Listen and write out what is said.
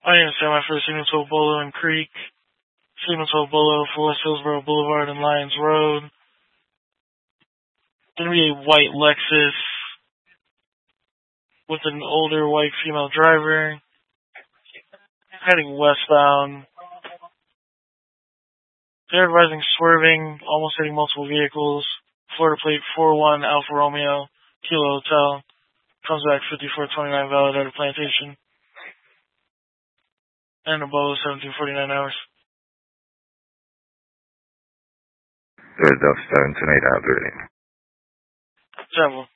I am semi for Signal 12 Bolo and Creek, Signal 12 Bolo for West Hillsboro Boulevard and Lyons Road. Gonna be a white Lexus with an older white female driver, heading westbound. They're advising swerving, almost hitting multiple vehicles. Florida plate 41 Alfa Romeo, Kilo Hotel. Comes back 5429 valid out of Plantation. And a Bolo 1749 hours. There's Delta 728 out there. Travel.